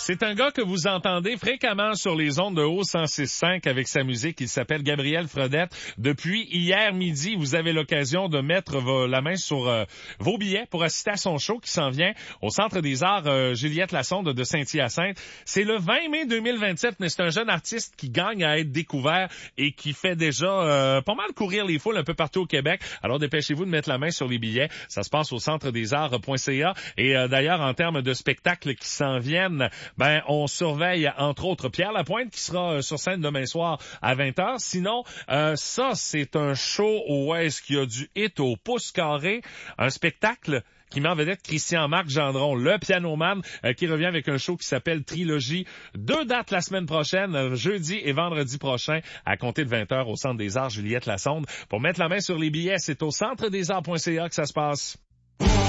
C'est un gars que vous entendez fréquemment sur les ondes de haut 106.5 avec sa musique. Il s'appelle Gabriel Fredette. Depuis hier midi, vous avez l'occasion de mettre la main sur vos billets pour assister à son show qui s'en vient au Centre des Arts Juliette Lassonde de Saint-Hyacinthe. C'est le 20 mai 2027, mais c'est un jeune artiste qui gagne à être découvert et qui fait déjà pas mal courir les foules un peu partout au Québec. Alors dépêchez-vous de mettre la main sur les billets. Ça se passe au centredesarts.ca. Et d'ailleurs, en termes de spectacles qui s'en viennent, on surveille entre autres Pierre Lapointe qui sera sur scène demain soir à 20h. Sinon, ça c'est un show où est-ce qu'il y a du hit au pouce carré, un spectacle qui met en vedette Christian-Marc Gendron, le pianoman, qui revient avec un show qui s'appelle Trilogie. 2 dates la semaine prochaine, jeudi et vendredi prochain, à compter de 20h au Centre des Arts Juliette Lassonde. Pour mettre la main sur les billets, c'est au centredesarts.ca que ça se passe.